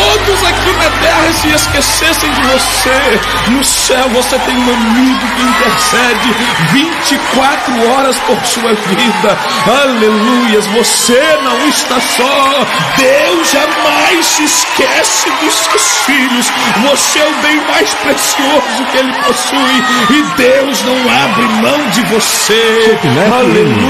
todos aqui na terra se esquecessem de você, no céu você tem um amigo que intercede 24 horas por sua vida. Aleluias, você não está só. Deus jamais se esquece dos seus filhos. Você é o bem mais precioso que ele possui, e Deus não abre mão de você. Aleluia.